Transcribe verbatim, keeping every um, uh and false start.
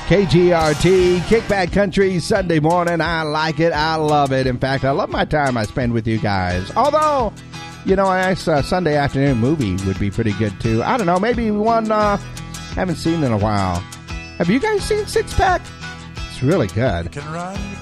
K G R T, Kickback Country, Sunday morning. I like it. I love it. In fact, I love my time I spend with you guys. Although, you know, a nice uh, Sunday afternoon movie would be pretty good, too. I don't know, maybe one uh, haven't seen in a while. Have you guys seen Six Pack? It's really good. You can run.